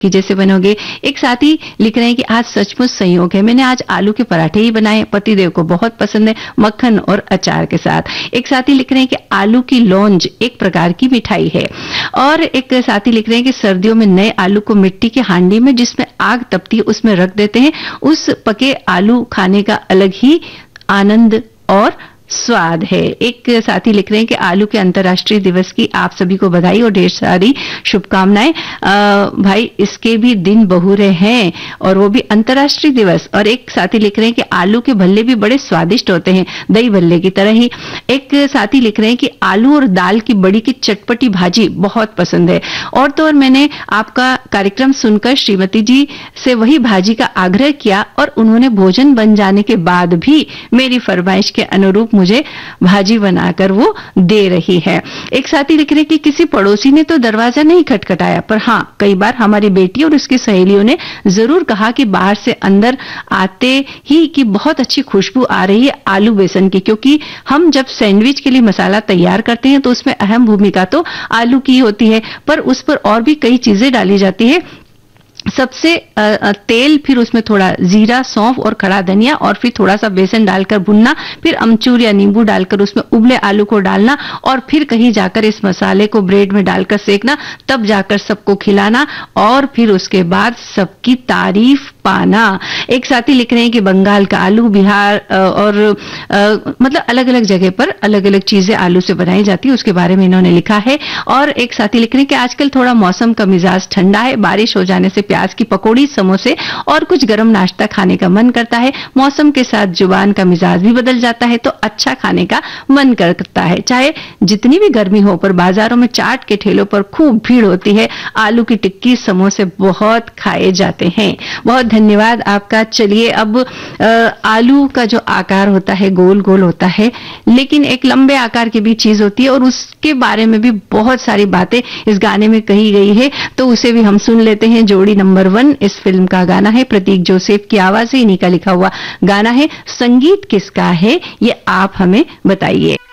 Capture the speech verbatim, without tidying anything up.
कि जैसे बनोगे। एक साथी लिख रहे हैं कि आज सचमुच संयोग है, मैंने आज आलू के पराठे ही बनाए, पतिदेव को बहुत पसंद है, मक्खन और अचार के साथ। एक साथी लिख रहे हैं कि आलू की लौंज एक प्रकार की मिठाई है। और एक साथी लिख रहे हैं कि सर्दियों में नए आलू को मिट्टी के हांडी में जिसमें आग तपती है उसमें रख देते हैं, उस पके आलू खाने का अलग ही आनंद और स्वाद है। एक साथी लिख रहे हैं कि आलू के अंतर्राष्ट्रीय दिवस की आप सभी को बधाई और ढेर सारी शुभकामनाएं। भाई इसके भी दिन बहुरे हैं और वो भी अंतर्राष्ट्रीय दिवस। और एक साथी लिख रहे हैं कि आलू के भल्ले भी बड़े स्वादिष्ट होते हैं, दही भल्ले की तरह ही। एक साथी लिख रहे हैं कि आलू और दाल की बड़ी की चटपटी भाजी बहुत पसंद है। और तो और मैंने आपका कार्यक्रम सुनकर श्रीमती जी से वही भाजी का आग्रह किया और उन्होंने भोजन बन जाने के बाद भी मेरी फरमाइश के अनुरूप मुझे भाजी बनाकर वो दे रही है। एक साथी लिख रहे कि किसी पड़ोसी ने तो दरवाजा नहीं खटखटाया, पर हाँ कई बार हमारी बेटी और उसकी सहेलियों ने जरूर कहा कि बाहर से अंदर आते ही कि बहुत अच्छी खुशबू आ रही है आलू बेसन की। क्योंकि हम जब सैंडविच के लिए मसाला तैयार करते हैं तो उसमें अहम भूमिका तो आलू की होती है, पर उस पर और भी कई चीजें डाली जाती है। सबसे तेल, फिर उसमें थोड़ा जीरा, सौंफ और खड़ा धनिया, और फिर थोड़ा सा बेसन डालकर भुनना, फिर अमचूर या नींबू डालकर उसमें उबले आलू को डालना और फिर कहीं जाकर इस मसाले को ब्रेड में डालकर सेकना, तब जाकर सबको खिलाना और फिर उसके बाद सबकी तारीफ पाना। एक साथी लिख रहे हैं कि बंगाल का आलू, बिहार और आ, मतलब अलग अलग जगह पर अलग अलग चीजें आलू से बनाई जाती है, उसके बारे में इन्होंने लिखा है। और एक साथी लिख रहे हैं कि आजकल थोड़ा मौसम का मिजाज ठंडा है, बारिश हो जाने से प्याज की पकौड़ी, समोसे और कुछ गर्म नाश्ता खाने का मन करता है। मौसम के साथ जुबान का मिजाज भी बदल जाता है तो अच्छा खाने का मन करता है। चाहे जितनी भी गर्मी हो, पर बाजारों में चाट के ठेलों पर खूब भीड़ होती है। आलू की टिक्की, समोसे बहुत खाए जाते हैं। बहुत धन्यवाद आपका। चलिए अब आ, आलू का जो आकार होता है गोल गोल होता है, लेकिन एक लंबे आकार की भी चीज होती है और उसके बारे में भी बहुत सारी बातें इस गाने में कही गई है, तो उसे भी हम सुन लेते हैं। जोड़ी नंबर वन इस फिल्म का गाना है, प्रतीक जोसेफ की आवाज है, इन्हीं का लिखा हुआ गाना है। संगीत किसका है ये आप हमें बताइए।